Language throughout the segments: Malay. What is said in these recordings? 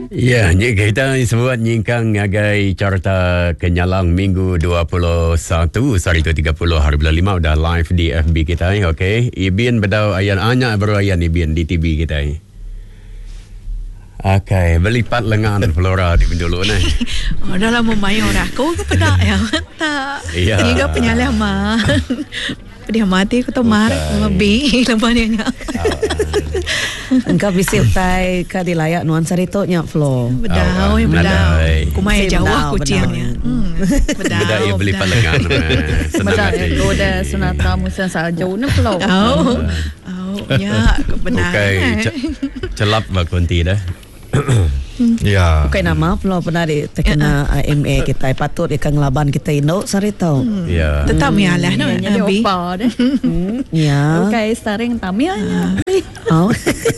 Ya, kita sebut nyingkang ngagai carta Kenyalang minggu 21 hari 30 hari bulan 5 dah live di FB kita. Okey, Ibin bedau ayan anya baru ayan Ibin di TV kita. Okey, belipat lengan Flora di dulu ni. Oh, dah lama main orang aku ke pedak ya. Tak. Ya. Hingga penyalaman. Dia mati aku tu marah lebih lepas dia. Engkau bisik tai ka di layak nuansa itu nya Flo. Bedau, bedau. Aku main jauh aku ciamnya. Bedau ya belipat lengan. Bedau ya goda Sunatra musa sa jauh na Flo. Oh, ya, benar. Okey, celap bakunti dah. Ya. Okay nama Flo pernah di terkena IMA kita patut ikan laban kita Indo sarito. Ya. Tetap mialah no. Jadi opa deh. Ya. Okay, staring tamianya. Oh.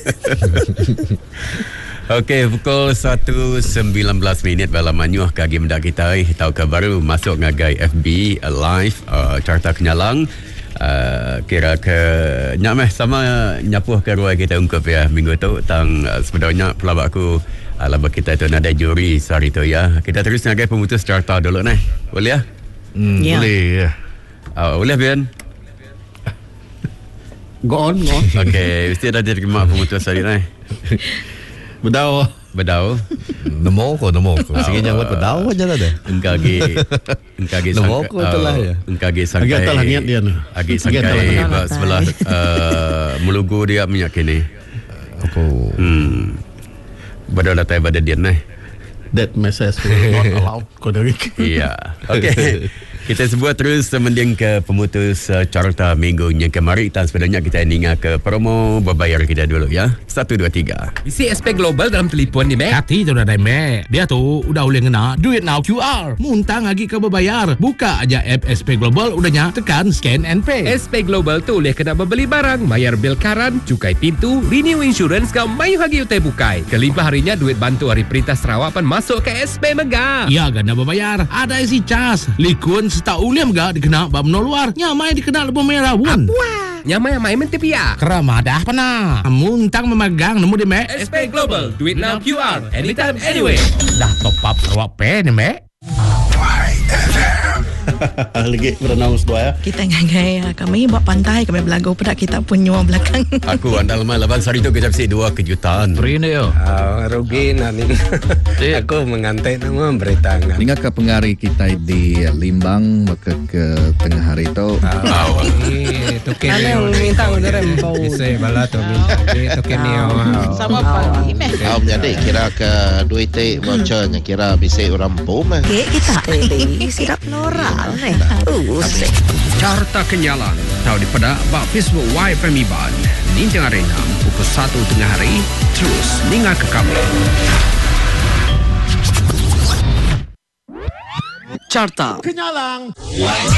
Okey, pukul 1.19 dalam manyuh kagi mendak kita tahu kabar masuk ngagai FB live carta Kenyalang. Kira ke nyameh sama nyapuh ke ruai kita ungkap ya minggu tu tang sebenarnya pelabak aku laba kita tu ada juri sehari tu ya. Kita terus ngagai pemutus carta dulu ni. Boleh ya? Ya. Boleh ya. Boleh Bian? Go on. Okey, mesti ada terima pemutus hari ni. Bedau. Nemo ko. Sige nya buat bedau aja lah deh. Engkagi Nemo ko itulah ya. Engkagi sangkai. Agak telah niat dia nu. Agi sangkai sebelah melugu dia minyak kini. Aku Badal datang pada dia ni. that message not allowed ko dari. Iya. Okey. Kita sebut terus mending ke pemutus carta minggu yang kemarin dan sebenarnya kita ingat ke promo berbayar kita dulu ya. 1 2 3. Isi SP Global dalam telefon ni, Mek. Hati tu dah Mek. Dia tu udah boleh ngena duit now QR. Muntang lagi ke berbayar. Buka aja app SP Global udahnya tekan scan and pay. SP Global tu boleh kena membeli barang, bayar bil karan, cukai pintu, renew insurance kau mayu lagi utai bukai. Kelimpah harinya duit bantu hari Perintah Sarawak pan masuk ke SP Mega. Ya gana berbayar. Ada isi cas. Likun tak uliam gak dikena bab no luar. Nyamai dikena lebih merah pun. Nyamai yang main mentepia. Keramadah pernah. Muntang memegang nemu di Mek. SP Global, duit now QR, anytime, anyway. Dah top up Sarawak Pay ni Mek. Lagi beranaus doa ya. Kita ngagai kami buat pantai, kami belagu pedak kita punya belakang. Aku andal mal laban hari tu kita mesti 2 kejutan. Free ni yo. Rugi nani. Aku mengantai nama berita ngan. Ingat ke pengari kita di Limbang maka ke tengah hari itu. Itu kini. Ana minta udah rempau. Bisa bala tu minta. Itu kini. Sama pagi meh. Jadi kira ke duit vouchernya kira bisa orang pom. Kita sirap noral nih. Carta Kenyalang tahu di pada bak Facebook YFM Iban Ninteng Arena pukul 1 tengah hari terus ningal ke kamu. Carta Kenyalang.